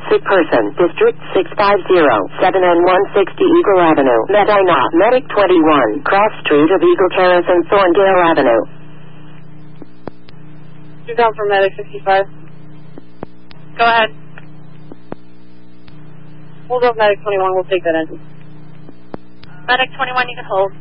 sick person. District 650, 7 and 160 Eagle Avenue. Medina. Medic 21. Cross Street of Eagle Terrace and Thorndale Avenue. You're down for Medic 65. Go ahead. Hold up Medic 21, we'll take that in. Medic 21, you can hold.